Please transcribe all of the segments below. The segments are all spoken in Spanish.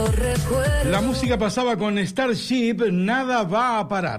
La música pasaba con Starship, Nada va a parar.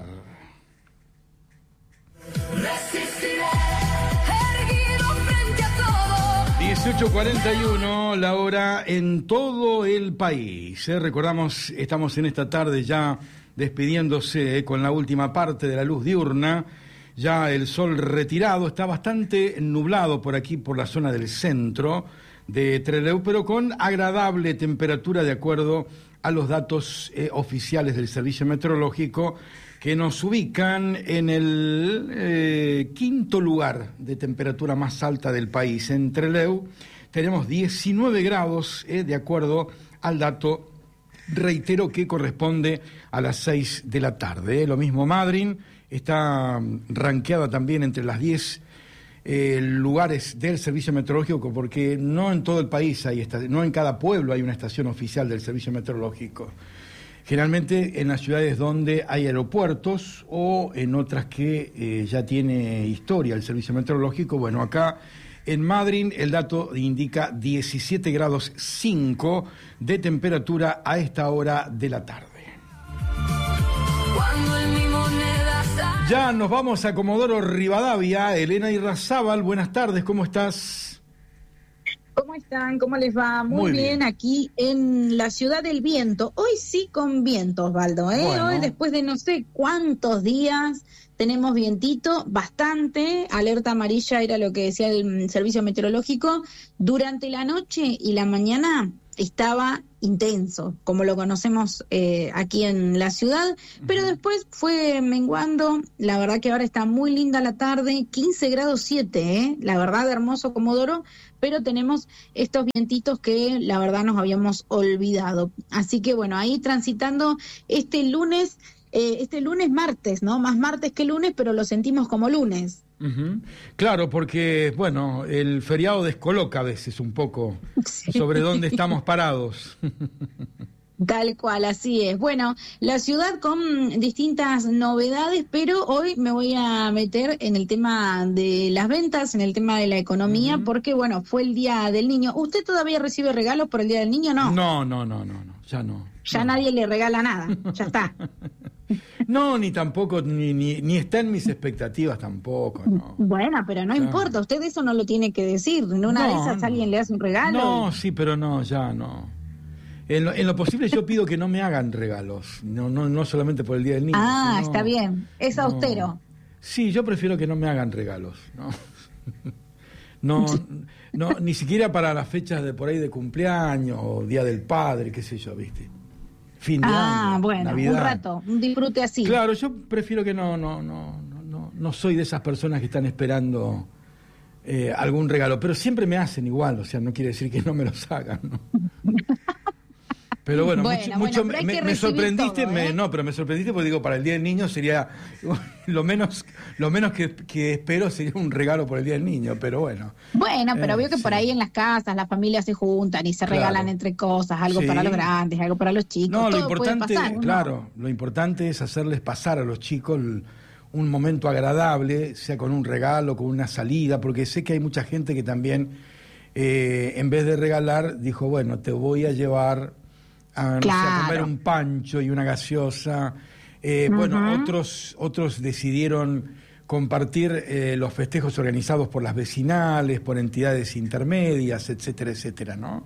18:41 la hora en todo el país. Recordamos, estamos en esta tarde ya despidiéndose con la última parte de la luz diurna. Ya el sol retirado, está bastante nublado por aquí, por la zona del centro de Trelew, pero con agradable temperatura de acuerdo a los datos oficiales del Servicio Meteorológico, que nos ubican en el quinto lugar de temperatura más alta del país. En Trelew tenemos 19 grados, de acuerdo al dato, reitero, que corresponde a las 6 de la tarde. Lo mismo Madryn, está rankeada también entre las 10 lugares del Servicio Meteorológico, porque no en todo el país hay no en cada pueblo hay una estación oficial del Servicio Meteorológico. Generalmente en las ciudades donde hay aeropuertos o en otras que ya tiene historia el Servicio Meteorológico. Bueno, acá en Madryn el dato indica 17 grados 5 de temperatura a esta hora de la tarde. Ya nos vamos a Comodoro Rivadavia. Elena Irrazábal, buenas tardes, ¿cómo estás? ¿Cómo están? ¿Cómo les va? Muy bien, aquí en la Ciudad del Viento. Hoy sí con viento, Osvaldo, ¿eh? Bueno. Hoy, después de no sé cuántos días, tenemos vientito, bastante. Alerta amarilla era lo que decía el Servicio Meteorológico. Durante la noche y la mañana estaba intenso, como lo conocemos aquí en la ciudad, pero después fue menguando. La verdad que ahora está muy linda la tarde, 15 grados 7, la verdad, hermoso Comodoro, pero tenemos estos vientitos que la verdad nos habíamos olvidado. Así que bueno, ahí transitando este lunes martes, ¿no? Más martes que lunes, pero lo sentimos como lunes. Uh-huh. Claro, porque, bueno, el feriado descoloca a veces un poco sobre dónde estamos parados. Tal cual, así es. Bueno, la ciudad con distintas novedades, pero hoy me voy a meter en el tema de las ventas, en el tema de la economía, porque, bueno, fue el Día del Niño. ¿Usted todavía recibe regalos por el Día del Niño? No, ya no. Ya nadie le regala nada, ya está. No, ni tampoco, ni está en mis expectativas tampoco, no. Bueno, pero no importa, usted eso no lo tiene que decir. En una de esas alguien le hace un regalo. No, sí, pero no, ya no. En lo posible yo pido que no me hagan regalos, no solamente por el Día del Niño. Ah, está bien, es austero. Sí, yo prefiero que no me hagan regalos, No, ni siquiera para las fechas de por ahí de cumpleaños o Día del Padre, qué sé yo, ¿viste? Fin de año, bueno, Navidad. Un rato, un disfrute así. Claro, yo prefiero que no soy de esas personas que están esperando algún regalo, pero siempre me hacen igual, o sea, no quiere decir que no me los hagan, ¿no? Pero bueno, mucho me sorprendiste, todo, pero me sorprendiste porque digo, para el Día del Niño sería lo menos que espero sería un regalo por el Día del Niño, pero bueno. Bueno, pero veo que por ahí en las casas las familias se juntan y se regalan entre cosas, algo para los grandes, algo para los chicos. No, todo lo importante, puede pasar, claro, lo importante es hacerles pasar a los chicos un momento agradable, sea con un regalo, con una salida, porque sé que hay mucha gente que también, en vez de regalar, dijo, bueno, te voy a llevar a comer un pancho y una gaseosa. Bueno, otros decidieron compartir los festejos organizados por las vecinales, por entidades intermedias, etcétera, etcétera, ¿no?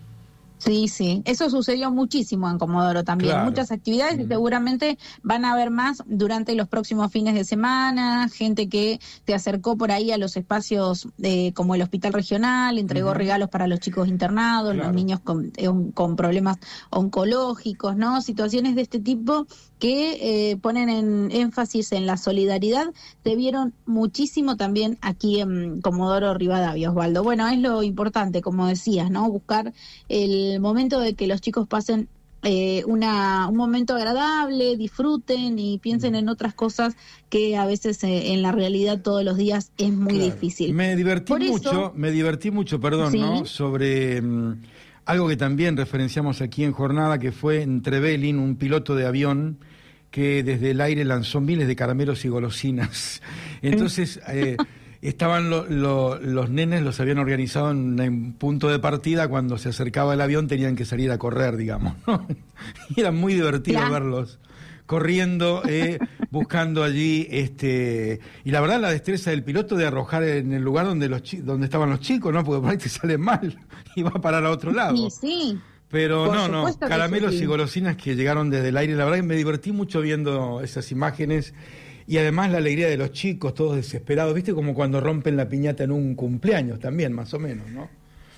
Sí, eso sucedió muchísimo en Comodoro también, claro. Muchas actividades y seguramente van a haber más durante los próximos fines de semana, gente que te acercó por ahí a los espacios como el hospital regional, entregó regalos para los chicos internados, los niños con problemas oncológicos, ¿no? Situaciones de este tipo que ponen en énfasis en la solidaridad, se vieron muchísimo también aquí en Comodoro Rivadavia, Osvaldo. Bueno, es lo importante, como decías, ¿no? Buscar el momento de que los chicos pasen un momento agradable, disfruten y piensen en otras cosas que a veces en la realidad todos los días es muy difícil. Me divertí mucho, ¿no? Sobre algo que también referenciamos aquí en Jornada, que fue en Trevelin, un piloto de avión que desde el aire lanzó miles de caramelos y golosinas. Entonces, estaban los nenes, los habían organizado en un punto de partida, cuando se acercaba el avión tenían que salir a correr, digamos, ¿no? Y era muy divertido verlos corriendo, buscando allí, y la verdad la destreza del piloto de arrojar en el lugar donde estaban los chicos, ¿no? Porque por ahí te sale mal y va a parar a otro lado. Sí, sí. Pero no, caramelos y golosinas que llegaron desde el aire. La verdad que me divertí mucho viendo esas imágenes, y además la alegría de los chicos, todos desesperados, ¿viste? Como cuando rompen la piñata en un cumpleaños también, más o menos, ¿no?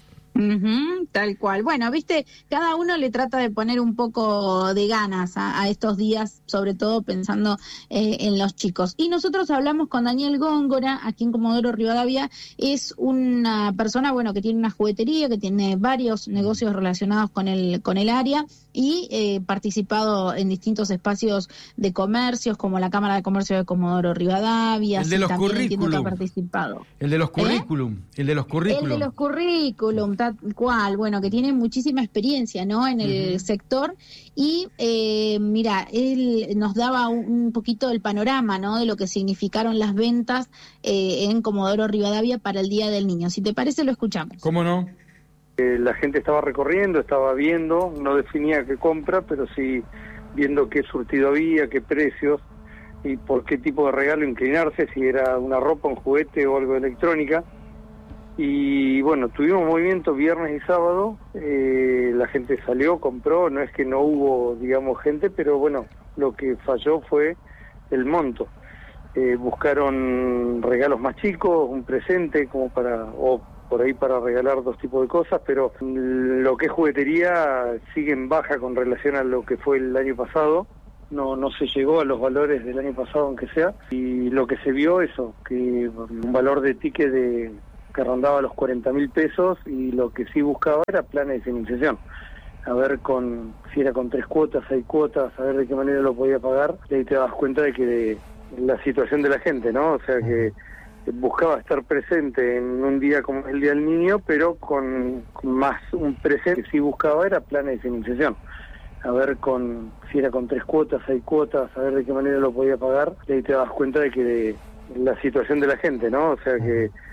Tal cual. Bueno, viste, cada uno le trata de poner un poco de ganas a estos días, sobre todo pensando en los chicos. Y nosotros hablamos con Daniel Góngora, aquí en Comodoro Rivadavia. Es una persona, bueno, que tiene una juguetería, que tiene varios negocios relacionados con el área, y participado en distintos espacios de comercios, como la Cámara de Comercio de Comodoro Rivadavia. El de los currículum. El de los currículum. El de los currículum, tal cual. Bueno, que tiene muchísima experiencia, ¿no?, en el sector. Y mira, él nos daba un poquito el panorama, ¿no?, de lo que significaron las ventas en Comodoro Rivadavia para el Día del Niño. Si te parece, lo escuchamos. ¿Cómo no? La gente estaba recorriendo, estaba viendo, no definía qué compra, pero sí viendo qué surtido había, qué precios y por qué tipo de regalo inclinarse, si era una ropa, un juguete o algo de electrónica. Y bueno, tuvimos movimiento viernes y sábado, la gente salió, compró, no es que no hubo, digamos, gente, pero bueno, lo que falló fue el monto. Buscaron regalos más chicos, un presente como o por ahí para regalar dos tipos de cosas, pero lo que es juguetería sigue en baja con relación a lo que fue el año pasado. No se llegó a los valores del año pasado, aunque sea, y lo que se vio eso, que un valor de ticket que rondaba los 40.000 pesos, y lo que sí buscaba era planes de financiación, a ver si era con 3 cuotas, 6 cuotas, a ver de qué manera lo podía pagar, y ahí te das cuenta de la situación de la gente, ¿no? O sea que buscaba estar presente en un día como el Día del Niño, pero con más un presente que sí buscaba era planes de financiación, a ver si era con 3 cuotas, 6 cuotas, a ver de qué manera lo podía pagar, y ahí te das cuenta de la situación de la gente, ¿no? O sea que